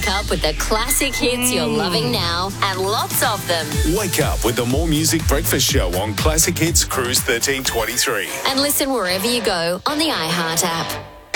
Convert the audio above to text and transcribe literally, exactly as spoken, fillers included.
wake up with the classic hits you're loving now and lots of them. Wake up with the More Music Breakfast Show on Classic Hits Cruise thirteen twenty-three. And listen wherever you go on the iHeart app.